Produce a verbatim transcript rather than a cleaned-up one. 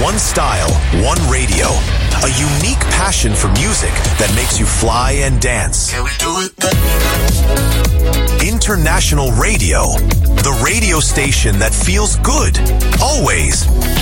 One style, one radio. A unique passion for music that makes you fly and dance. Can we do it? International Radio. The radio station that feels good. Always.